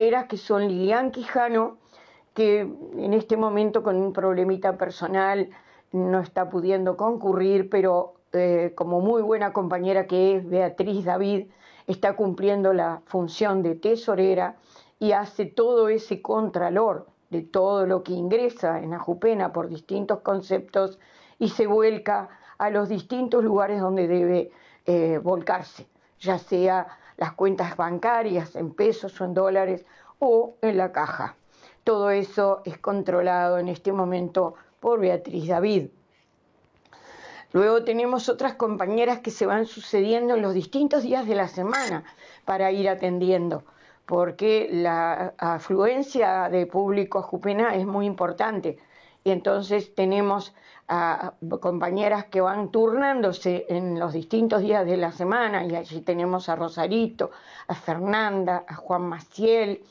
compañeras que son Lilian Quijano, que en este momento con un problemita personal no está pudiendo concurrir, pero como muy buena compañera que es Beatriz David, está cumpliendo la función de tesorera y hace todo ese contralor de todo lo que ingresa en Ajupena por distintos conceptos y se vuelca a los distintos lugares donde debe volcarse, ya sea las cuentas bancarias en pesos o en dólares o en la caja. Todo eso es controlado en este momento por Beatriz David. Luego tenemos otras compañeras que se van sucediendo en los distintos días de la semana para ir atendiendo, porque la afluencia de público a Ajupena es muy importante. Y entonces tenemos a compañeras que van turnándose en los distintos días de la semana, y allí tenemos a Rosarito, a Fernanda, a Juan Maciel,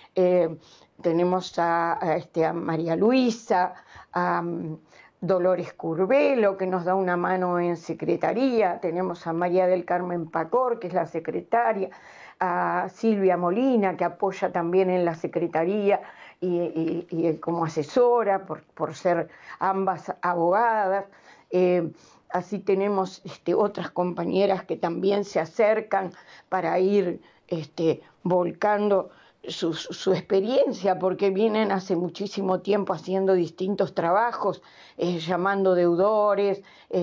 tenemos a María Luisa, a Dolores Curvelo, que nos da una mano en secretaría, tenemos a María del Carmen Pacor, que es la secretaria, a Silvia Molina, que apoya también en la secretaría y como asesora, por ser ambas abogadas. Así tenemos otras compañeras que también se acercan para ir volcando su experiencia, porque vienen hace muchísimo tiempo haciendo distintos trabajos, llamando deudores,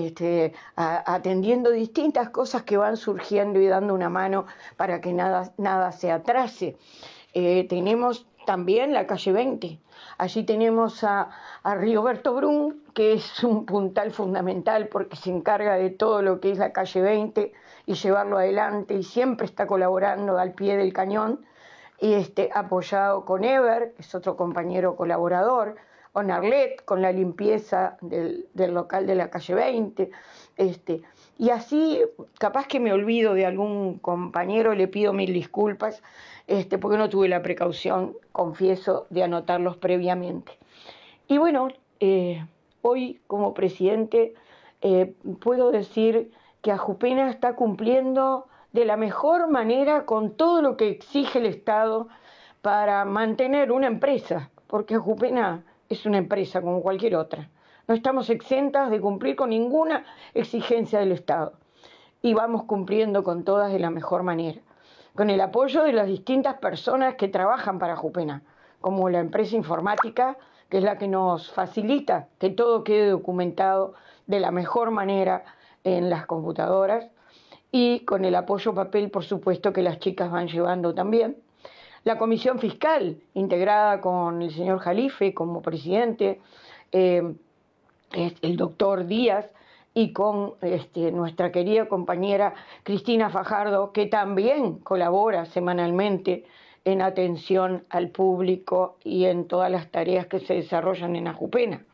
atendiendo distintas cosas que van surgiendo y dando una mano para que nada se atrase. Tenemos también la calle 20. Allí tenemos a Rigoberto Brun, que es un puntal fundamental porque se encarga de todo lo que es la calle 20 y llevarlo adelante, y siempre está colaborando al pie del cañón, y apoyado con Ever, que es otro compañero colaborador, con Arlet, con la limpieza del local de la calle 20, y así, capaz que me olvido de algún compañero, le pido mil disculpas, porque no tuve la precaución, confieso, de anotarlos previamente. Y bueno, hoy como presidente puedo decir que Ajupena está cumpliendo de la mejor manera con todo lo que exige el Estado para mantener una empresa, porque Ajupena es una empresa como cualquier otra. No estamos exentas de cumplir con ninguna exigencia del Estado y vamos cumpliendo con todas de la mejor manera, con el apoyo de las distintas personas que trabajan para Ajupena, como la empresa informática, que es la que nos facilita que todo quede documentado de la mejor manera en las computadoras, y con el apoyo papel, por supuesto, que las chicas van llevando también. La comisión fiscal, integrada con el señor Jalife como presidente, el doctor Díaz, y con nuestra querida compañera Cristina Fajardo, que también colabora semanalmente en atención al público y en todas las tareas que se desarrollan en Ajupena.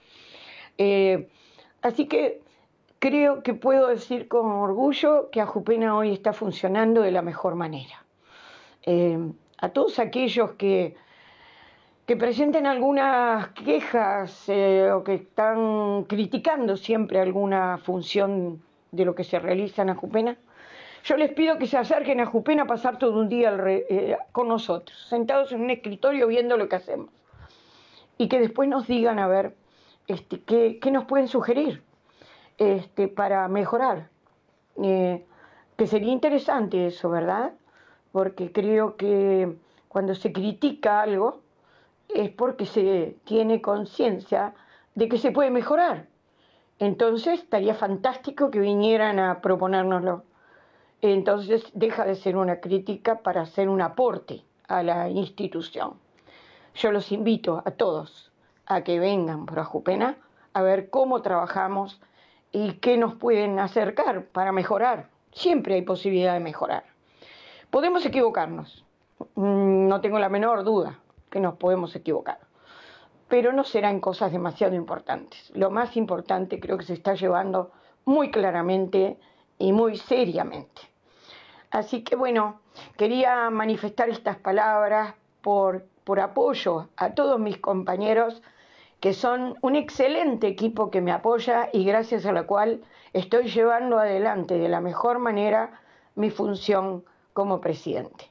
Así que creo que puedo decir con orgullo que Ajupena hoy está funcionando de la mejor manera. A todos aquellos que presenten algunas quejas o que están criticando siempre alguna función de lo que se realiza en Ajupena, yo les pido que se acerquen a Ajupena a pasar todo un día con nosotros, sentados en un escritorio viendo lo que hacemos, y que después nos digan a ver qué nos pueden sugerir para mejorar, que sería interesante eso, ¿verdad? Porque creo que cuando se critica algo es porque se tiene conciencia de que se puede mejorar. Entonces estaría fantástico que vinieran a proponérnoslo. Entonces deja de ser una crítica para hacer un aporte a la institución. Yo los invito a todos a que vengan por Ajupena a ver cómo trabajamos y qué nos pueden acercar para mejorar. Siempre hay posibilidad de mejorar. Podemos equivocarnos, no tengo la menor duda que nos podemos equivocar, pero no serán cosas demasiado importantes. Lo más importante creo que se está llevando muy claramente y muy seriamente. Así que bueno, quería manifestar estas palabras por apoyo a todos mis compañeros, que son un excelente equipo que me apoya y gracias a la cual estoy llevando adelante de la mejor manera mi función como presidente.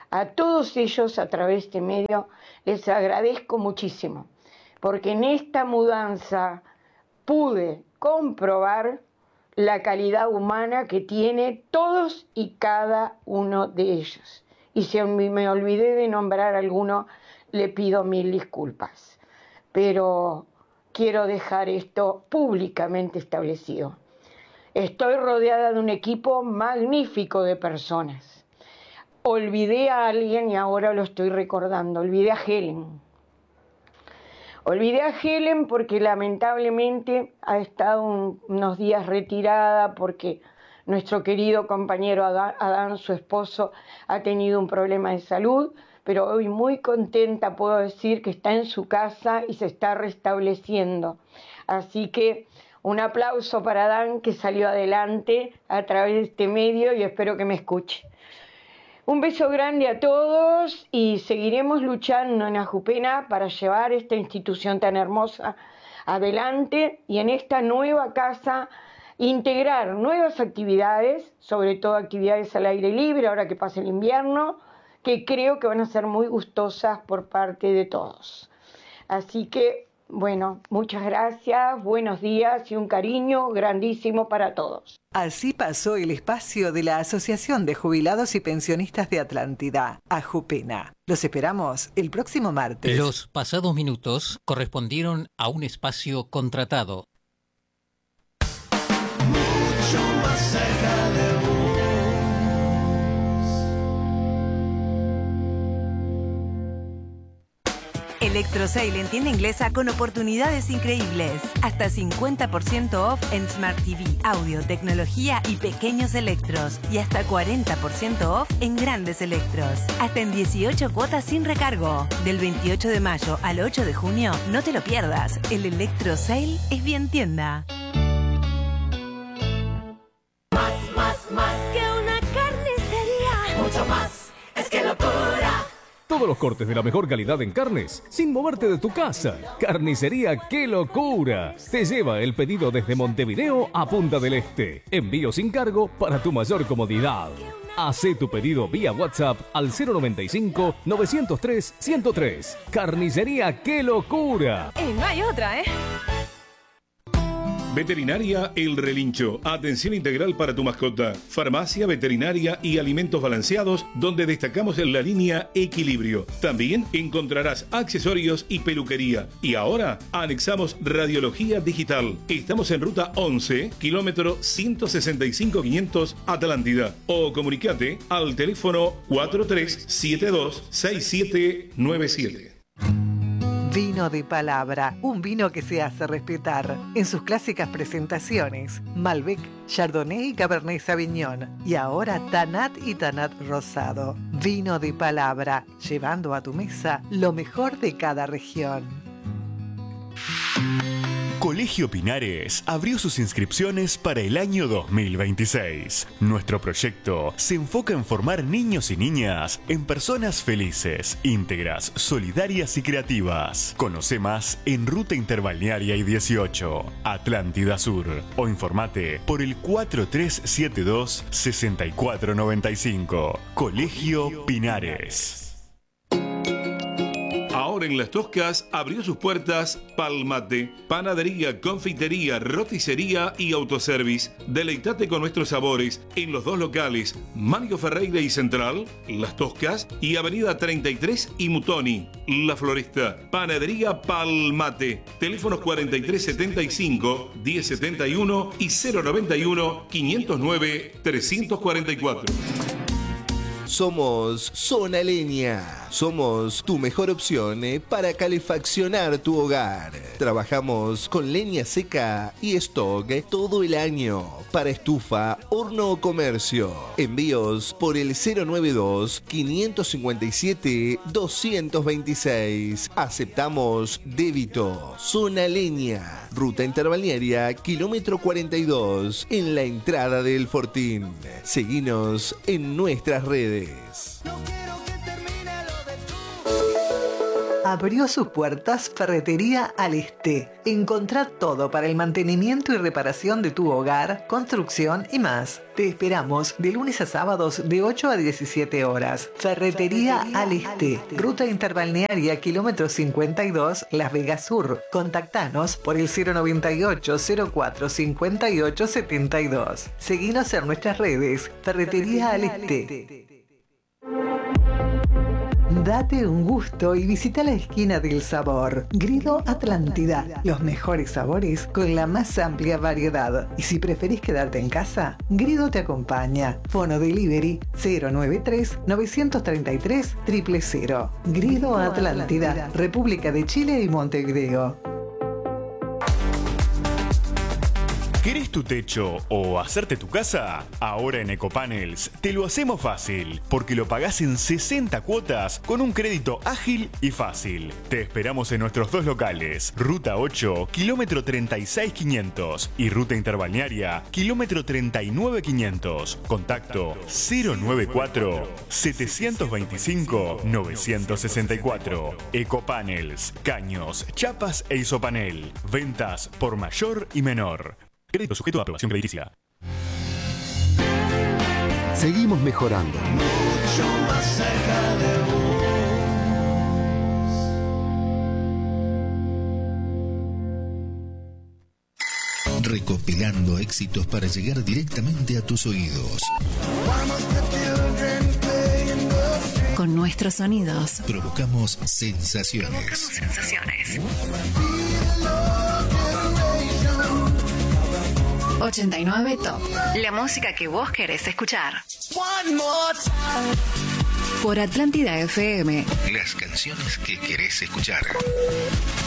A todos ellos, a través de este medio, les agradezco muchísimo, porque en esta mudanza pude comprobar la calidad humana que tiene todos y cada uno de ellos. Y si me olvidé de nombrar alguno, le pido mil disculpas. Pero quiero dejar esto públicamente establecido. Estoy rodeada de un equipo magnífico de personas. Olvidé a alguien y ahora lo estoy recordando. Olvidé a Helen. Olvidé a Helen porque lamentablemente ha estado unos días retirada porque nuestro querido compañero Adán, su esposo, ha tenido un problema de salud, pero hoy muy contenta puedo decir que está en su casa y se está restableciendo. Así que un aplauso para Adán, que salió adelante a través de este medio, y espero que me escuche. Un beso grande a todos y seguiremos luchando en Ajupena para llevar esta institución tan hermosa adelante y en esta nueva casa integrar nuevas actividades, sobre todo actividades al aire libre ahora que pasa el invierno, que creo que van a ser muy gustosas por parte de todos. Así que, bueno, muchas gracias, buenos días y un cariño grandísimo para todos. Así pasó el espacio de la Asociación de Jubilados y Pensionistas de Atlántida, Ajupena. Los esperamos el próximo martes. Los pasados minutos correspondieron a un espacio contratado. Mucho más cerca de vos. Electrosail en tienda inglesa con oportunidades increíbles. Hasta 50% off en Smart TV, audio, tecnología y pequeños electros. Y hasta 40% off en grandes electros. Hasta en 18 cuotas sin recargo. Del 28 de mayo al 8 de junio, no te lo pierdas. El Electrosail es bien tienda. Más que una carnicería. Mucho más, es que locura. Todos los cortes de la mejor calidad en carnes, sin moverte de tu casa. Carnicería ¡Qué locura! Te lleva el pedido desde Montevideo a Punta del Este. Envío sin cargo para tu mayor comodidad. Hacé tu pedido vía WhatsApp al 095-903-103. Carnicería ¡Qué locura! Y no hay otra, ¿eh? Veterinaria El Relincho. Atención integral para tu mascota. Farmacia, veterinaria y alimentos balanceados, donde destacamos en la línea Equilibrio. También encontrarás accesorios y peluquería. Y ahora anexamos radiología digital. Estamos en ruta 11, kilómetro 165-500 Atlántida. O comunicate al teléfono 4372-6797. Vino de palabra, un vino que se hace respetar en sus clásicas presentaciones: Malbec, Chardonnay y Cabernet Sauvignon, y ahora Tanat y Tanat Rosado. Vino de palabra, llevando a tu mesa lo mejor de cada región. Colegio Pinares abrió sus inscripciones para el año 2026. Nuestro proyecto se enfoca en formar niños y niñas en personas felices, íntegras, solidarias y creativas. Conoce más en Ruta Interbalnearia y 18, Atlántida Sur, o informate por el 4372-6495. Colegio Pinares. Ahora en Las Toscas abrió sus puertas Palmate, panadería, confitería, roticería y autoservice. Deleitate con nuestros sabores en los dos locales, Mario Ferreira y Central, Las Toscas, y Avenida 33 y Mutoni, La Floresta. Panadería Palmate, teléfonos 4375-1071 y 091-509-344. Somos Zona Leña. Somos tu mejor opción para calefaccionar tu hogar. Trabajamos con leña seca y stock todo el año para estufa, horno o comercio. Envíos por el 092-557-226. Aceptamos débito. Zona Leña. Ruta Interbalnearia, kilómetro 42, en la entrada del Fortín. Seguinos en nuestras redes. Abrió sus puertas Ferretería Al Este. Encontrá todo para el mantenimiento y reparación de tu hogar, construcción y más. Te esperamos de lunes a sábados de 8 a 17 horas. Ferretería Al Este, ruta interbalnearia kilómetro 52, Las Vegas Sur. Contactanos por el 098 04 58 72. Seguinos en nuestras redes. Ferretería Al Este. Date un gusto y visita la esquina del sabor. Grido Atlántida. Los mejores sabores con la más amplia variedad. Y si preferís quedarte en casa, Grido te acompaña. Fono Delivery 093 933 000. Grido Atlántida, República de Chile y Montevideo. ¿Querés tu techo o hacerte tu casa? Ahora en Ecopanels te lo hacemos fácil, porque lo pagás en 60 cuotas con un crédito ágil y fácil. Te esperamos en nuestros dos locales, Ruta 8, kilómetro 36500 y Ruta Interbalnearia, kilómetro 39500. Contacto 094 725 964. Ecopanels, caños, chapas e isopanel. Ventas por mayor y menor. Crédito sujeto a aprobación crediticia. Seguimos mejorando. Mucho más cerca de vos. Recopilando éxitos para llegar directamente a tus oídos. Con nuestros sonidos provocamos sensaciones. 89 Top. La música que vos querés escuchar. Por Atlántida FM. Las canciones que querés escuchar.